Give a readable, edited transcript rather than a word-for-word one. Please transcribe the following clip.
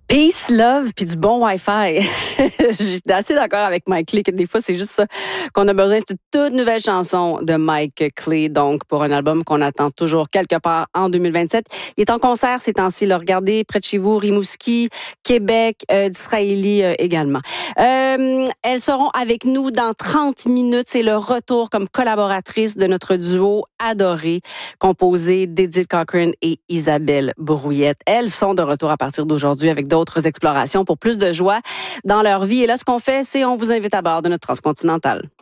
Peace, love, puis du bon Wi-Fi. Je suis assez d'accord avec Mike Clee que des fois, c'est juste ça qu'on a besoin. C'est une toute nouvelle chanson de Mike Clee, donc pour un album qu'on attend toujours quelque part en 2027. Il est en concert ces temps-ci. Là, regardez, près de chez vous, Rimouski, Québec, d'Israéli également. Elles seront avec nous dans 30 minutes. C'est le retour comme collaboratrice de notre duo adoré, composé d'Edith Cochrane et Isabelle Brouillette. Elles sont de retour à partir d'aujourd'hui avec d'autres explorations pour plus de joie dans leur vie. Et là, ce qu'on fait, c'est on vous invite à bord de notre transcontinentale.